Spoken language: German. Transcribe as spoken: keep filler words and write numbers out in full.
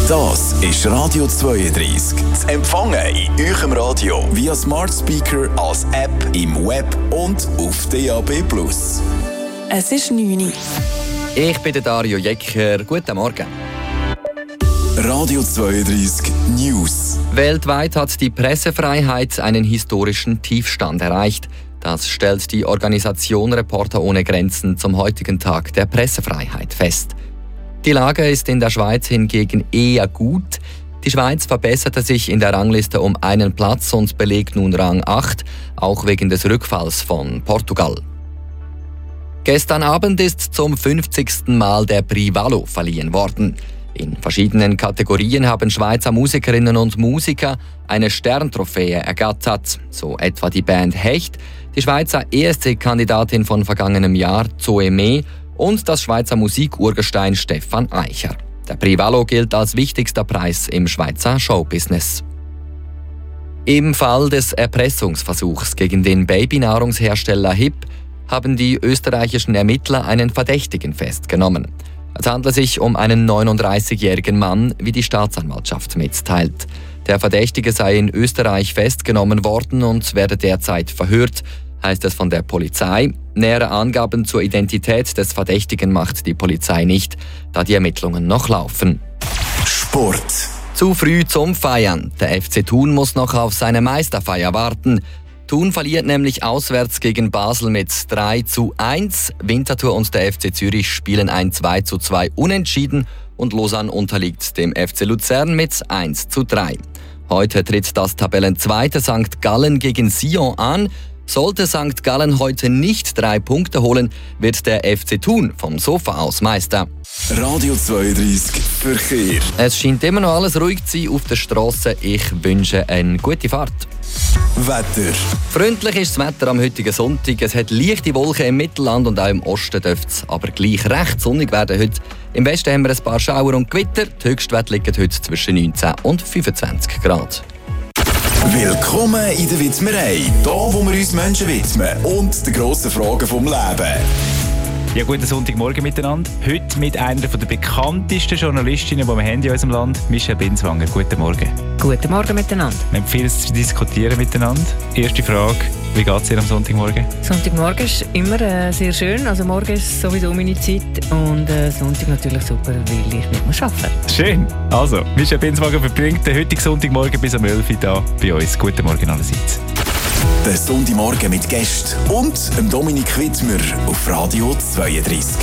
Das ist Radio zweiunddreißig. Zu empfangen in eurem Radio via Smart Speaker, als App, im Web und auf D A B plus. Es ist neun Uhr. Ich bin der Dario Jecker. Guten Morgen. Radio zweiunddreißig News. Weltweit hat die Pressefreiheit einen historischen Tiefstand erreicht. Das stellt die Organisation Reporter ohne Grenzen zum heutigen Tag der Pressefreiheit fest. Die Lage ist in der Schweiz hingegen eher gut. Die Schweiz verbesserte sich in der Rangliste um einen Platz und belegt nun Rang acht, auch wegen des Rückfalls von Portugal. Gestern Abend ist zum fünfzigsten Mal der Prix Valo verliehen worden. In verschiedenen Kategorien haben Schweizer Musikerinnen und Musiker eine Sterntrophäe ergattert, so etwa die Band Hecht, die Schweizer E S C-Kandidatin von vergangenem Jahr Zoe Mee und das Schweizer Musikurgestein Stefan Eicher. Der Prix Valo gilt als wichtigster Preis im Schweizer Showbusiness. Im Fall des Erpressungsversuchs gegen den Babynahrungshersteller H I P haben die österreichischen Ermittler einen Verdächtigen festgenommen. Es handelt sich um einen neununddreißigjährigen Mann, wie die Staatsanwaltschaft mitteilt. Der Verdächtige sei in Österreich festgenommen worden und werde derzeit verhört, heißt es von der Polizei. Nähere Angaben zur Identität des Verdächtigen macht die Polizei nicht, da die Ermittlungen noch laufen. Sport. Zu früh zum Feiern. Der F C Thun muss noch auf seine Meisterfeier warten. Thun verliert nämlich auswärts gegen Basel mit drei zu eins. Winterthur und der F C Zürich spielen ein zwei zu zwei unentschieden und Lausanne unterliegt dem F C Luzern mit eins zu drei. Heute tritt das Tabellenzweite Sankt Gallen gegen Sion an. Sollte Sankt Gallen heute nicht drei Punkte holen, wird der F C Thun vom Sofa aus Meister. Radio zweiunddreißig Verkehr. Es scheint immer noch alles ruhig zu sein auf der Strasse. Ich wünsche eine gute Fahrt. Wetter. Freundlich ist das Wetter am heutigen Sonntag. Es hat leichte Wolken im Mittelland und auch im Osten dürfte es aber gleich recht sonnig werden heute. Im Westen haben wir ein paar Schauer und Gewitter. Die Höchstwerte liegen heute zwischen neunzehn und fünfundzwanzig Grad. Willkommen in der Widmerei. Hier, wo wir uns Menschen widmen und den grossen Fragen vom Leben. Ja, guten Sonntagmorgen miteinander. Heute mit einer der bekanntesten Journalistinnen, die wir haben in unserem Land, Michelle Binswanger. Guten Morgen. Guten Morgen miteinander. Wir haben vieles zu diskutieren miteinander. Erste Frage, wie geht es dir am Sonntagmorgen? Sonntagmorgen ist immer äh, sehr schön. Also morgen ist sowieso meine Zeit und äh, Sonntag natürlich super, weil ich nicht mehr arbeiten muss. Schön. Also, Michelle Binswanger verbringt den heutigen Sonntagmorgen bis um elf Uhr da bei uns. Guten Morgen allerseits. Der Sonntagmorgen mit Gästen und dem Dominik Widmer auf Radio zweiunddreißig.